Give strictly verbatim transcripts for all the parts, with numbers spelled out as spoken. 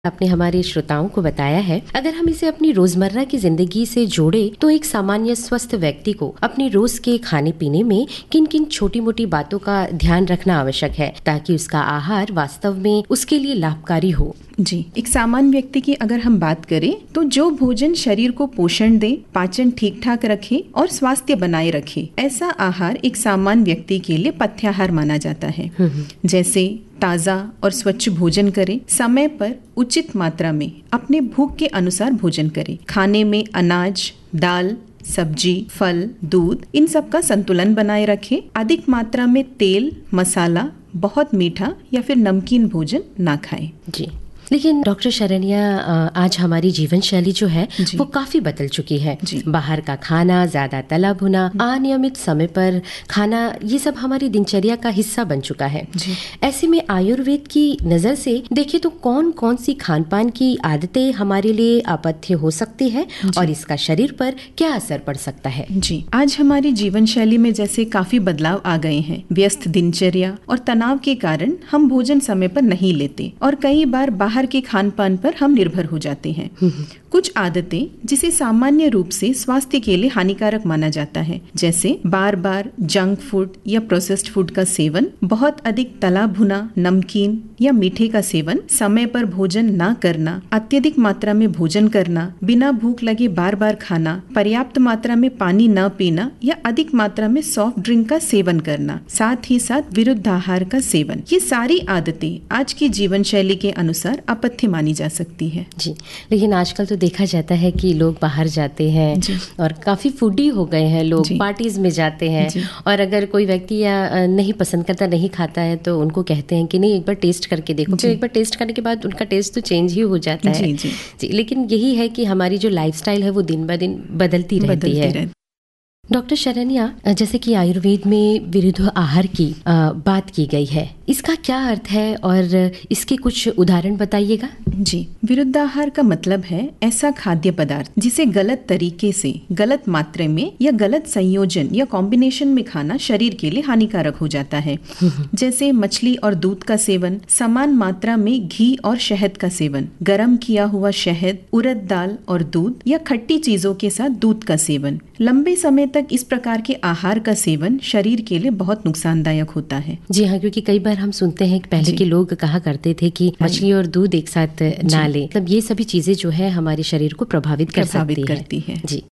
आपने हमारे श्रोताओं को बताया है, अगर हम इसे अपनी रोजमर्रा की जिंदगी से जोड़े तो एक सामान्य स्वस्थ व्यक्ति को अपने रोज के खाने पीने में किन किन छोटी मोटी बातों का ध्यान रखना आवश्यक है ताकि उसका आहार वास्तव में उसके लिए लाभकारी हो। जी, एक सामान्य व्यक्ति की अगर हम बात करें तो जो भोजन शरीर को पोषण दे, पाचन ठीक ठाक रखे और स्वास्थ्य बनाए रखे, ऐसा आहार एक सामान्य व्यक्ति के लिए पथ्याहार माना जाता है। जैसे ताज़ा और स्वच्छ भोजन करें, समय पर उचित मात्रा में अपने भूख के अनुसार भोजन करें, खाने में अनाज, दाल, सब्जी, फल, दूध इन सब का संतुलन बनाए रखें, अधिक मात्रा में तेल, मसाला, बहुत मीठा या फिर नमकीन भोजन ना खाएं। जी, लेकिन डॉक्टर शरण्या, आज हमारी जीवन शैली जो है वो काफी बदल चुकी है। बाहर का खाना, ज्यादा तला भुना, अनियमित समय पर खाना, ये सब हमारी दिनचर्या का हिस्सा बन चुका है। ऐसे में आयुर्वेद की नजर से देखें तो कौन कौन सी खान पान की आदतें हमारे लिए अपथ्य हो सकती है और इसका शरीर पर क्या असर पड़ सकता है? जी, आज हमारी जीवन शैली में जैसे काफी बदलाव आ गए हैं। व्यस्त दिनचर्या और तनाव के कारण हम भोजन समय पर नहीं लेते और कई बार बाहर के खान पान पर हम निर्भर हो जाते हैं। कुछ आदतें जिसे सामान्य रूप से स्वास्थ्य के लिए हानिकारक माना जाता है, जैसे बार बार जंक फूड या प्रोसेस्ड फूड का सेवन, बहुत अधिक तला भुना, नमकीन या मीठे का सेवन, समय पर भोजन ना करना, अत्यधिक मात्रा में भोजन करना, बिना भूख लगे बार बार खाना, पर्याप्त मात्रा में पानी न पीना या अधिक मात्रा में सॉफ्ट ड्रिंक का सेवन करना, साथ ही साथ विरुद्ध आहार का सेवन, ये सारी आदतें आज की जीवन शैली के अनुसार अपथ्य मानी जा सकती है। जी, लेकिन आजकल तो देखा जाता है कि लोग बाहर जाते हैं और काफी फूडी हो गए हैं, लोग पार्टीज में जाते हैं और अगर कोई व्यक्ति या नहीं पसंद करता, नहीं खाता है तो उनको कहते हैं कि नहीं, एक बार टेस्ट करके देखो। फिर एक बार टेस्ट करने के बाद उनका टेस्ट तो चेंज ही हो जाता है। जी, जी। जी, लेकिन यही है कि हमारी जो लाइफस्टाइल है वो दिन ब दिन बदलती रहती है। डॉक्टर शरण्या, जैसे कि आयुर्वेद में विरुद्ध आहार की बात की गई है, इसका क्या अर्थ है और इसके कुछ उदाहरण बताइएगा? जी, विरुद्ध आहार का मतलब है ऐसा खाद्य पदार्थ जिसे गलत तरीके से, गलत मात्रा में या गलत संयोजन या कॉम्बिनेशन में खाना शरीर के लिए हानिकारक हो जाता है। जैसे मछली और दूध का सेवन, समान मात्रा में घी और शहद का सेवन, गरम किया हुआ शहद, उड़द दाल और दूध या खट्टी चीजों के साथ दूध का सेवन। लंबे समय तक इस प्रकार के आहार का सेवन शरीर के लिए बहुत नुकसानदायक होता है। जी हाँ, क्योंकि कई बार हम सुनते हैं कि पहले के लोग कहा करते थे कि मछली और दूध एक साथ ना लें। मतलब ये सभी चीजें जो है हमारे शरीर को प्रभावित कर सकती करती है। जी,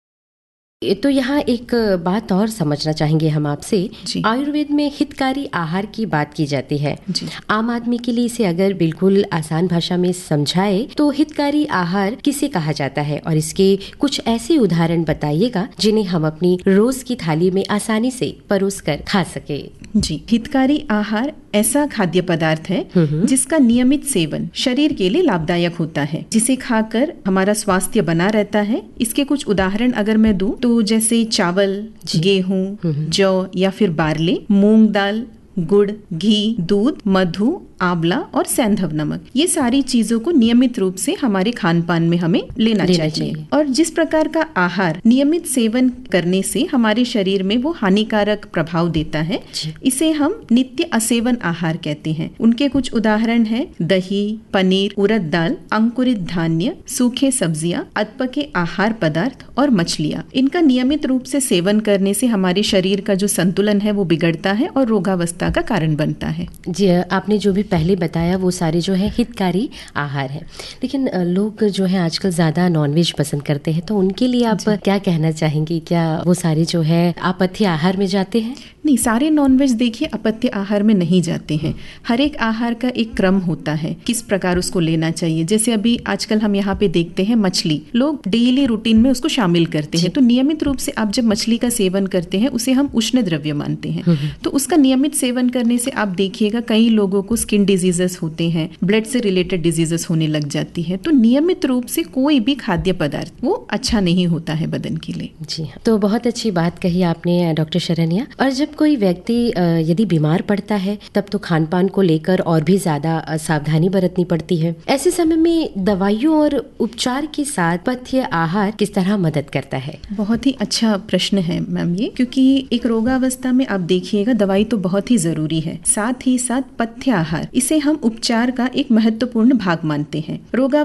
तो यहाँ एक बात और समझना चाहेंगे हम आपसे। आयुर्वेद में हितकारी आहार की बात की जाती है। आम आदमी के लिए इसे अगर बिल्कुल आसान भाषा में समझाए तो हितकारी आहार किसे कहा जाता है और इसके कुछ ऐसे उदाहरण बताइएगा जिन्हें हम अपनी रोज की थाली में आसानी से परोस कर खा सके। जी, हितकारी आहार ऐसा खाद्य पदार्थ है जिसका नियमित सेवन शरीर के लिए लाभदायक होता है, जिसे खाकर हमारा स्वास्थ्य बना रहता है। इसके कुछ उदाहरण अगर मैं दूं तो जैसे चावल, गेहूं, जौ या फिर बार्ले, मूंग दाल, गुड़, घी, दूध, मधु, आंवला और सैंधव नमक, ये सारी चीजों को नियमित रूप से हमारे खान पान में हमें लेना चाहिए। चाहिए और जिस प्रकार का आहार नियमित सेवन करने से हमारे शरीर में वो हानिकारक प्रभाव देता है, इसे हम नित्य असेवन आहार कहते हैं। उनके कुछ उदाहरण हैं दही, पनीर, उड़द दाल, अंकुरित धान्य, सूखे सब्जियां, अधपके आहार पदार्थ और मछलियां। इनका नियमित रूप से सेवन करने से हमारे शरीर का जो संतुलन है वो बिगड़ता है और रोगावस्था का कारण बनता है। जी, आपने जो भी पहले बताया वो सारे जो है हितकारी आहार है, लेकिन लोग जो है आजकल ज्यादा नॉनवेज पसंद करते हैं, तो उनके लिए आप क्या कहना चाहेंगी? क्या वो सारे जो है अपथ्य आहार में जाते हैं? नहीं, सारे नॉनवेज देखिए अपथ्य आहार में नहीं जाते हैं। हर एक आहार का एक क्रम होता है, किस प्रकार उसको लेना चाहिए। जैसे अभी आजकल हम यहाँ पे देखते हैं मछली, लोग डेली रूटीन में उसको शामिल करते हैं। तो नियमित रूप से आप जब मछली का सेवन करते हैं उसे हम उष्ण द्रव्य मानते हैं, तो उसका नियमित सेवन करने से आप देखिएगा कई लोगों को स्किन डिजीजेस होते हैं, ब्लड से रिलेटेड डिजीजेस होने लग जाती है। तो नियमित रूप से कोई भी खाद्य पदार्थ वो अच्छा नहीं होता है बदन के लिए। जी हाँ, तो बहुत अच्छी बात कही आपने डॉक्टर शरण्या। और जब कोई व्यक्ति यदि बीमार पड़ता है तब तो खान पान को लेकर और भी ज्यादा सावधानी बरतनी पड़ती है। ऐसे समय में दवाइयों और उपचार के साथ पथ्य आहार किस तरह मदद करता है? बहुत ही अच्छा प्रश्न है मैम ये, क्योंकि एक रोगावस्था में आप देखिएगा दवाई तो बहुत ही जरूरी है, साथ ही साथ पथ्य आहार इसे हम उपचार का एक महत्वपूर्ण भाग मानते हैं। रोगा